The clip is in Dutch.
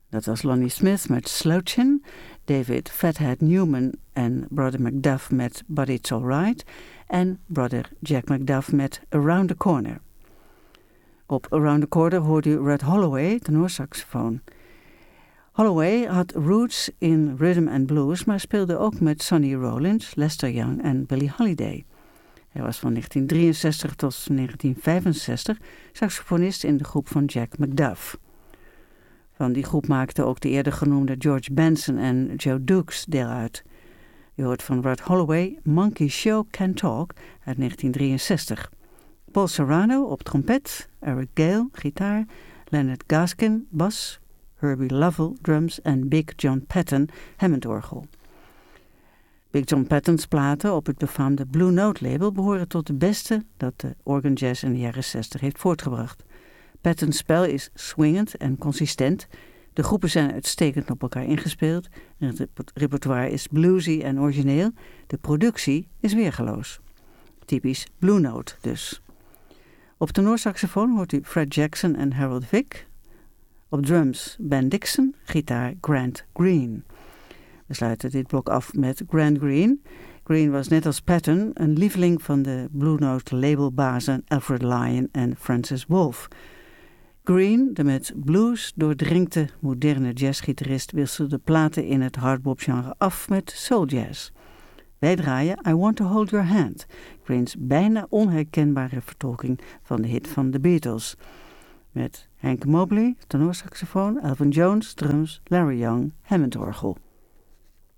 Dat was Lonnie Smith met Slouchin', David Fathead Newman en Brother Macduff met But It's Alright en Brother Jack Macduff met Around the Corner. Op Around the Corner hoorde u Red Holloway, tenorsaxofoon. Holloway had roots in rhythm and blues, maar speelde ook met Sonny Rollins, Lester Young en Billie Holiday. Hij was van 1963 tot 1965 saxofonist in de groep van Jack Macduff. Van die groep maakten ook de eerder genoemde George Benson en Joe Dukes deel uit. Je hoort van Red Holloway Monkey Show Can Talk uit 1963. Paul Serrano op trompet, Eric Gale gitaar, Leonard Gaskin bas, Herbie Lovell drums en Big John Patton Hammondorgel. Big John Patton's platen op het befaamde Blue Note label behoren tot de beste dat de organ jazz in de jaren 60 heeft voortgebracht. Patton's spel is swingend en consistent. De groepen zijn uitstekend op elkaar ingespeeld. Het repertoire is bluesy en origineel. De productie is weergeloos. Typisch Blue Note dus. Op tenorsaxofoon hoort u Fred Jackson en Harold Vick. Op drums Ben Dixon, gitaar Grant Green. We sluiten dit blok af met Grant Green. Green was net als Patton een lieveling van de Blue Note labelbazen Alfred Lyon en Francis Wolff. Green, de met blues doordrinkte moderne jazzgitarist, wisselde platen in het hardbop-genre af met soul jazz. Wij draaien I Want to Hold Your Hand, Greens bijna onherkenbare vertolking van de hit van The Beatles. Met Hank Mobley, tenorsaxofoon, Elvin Jones, drums, Larry Young, Hammondorgel.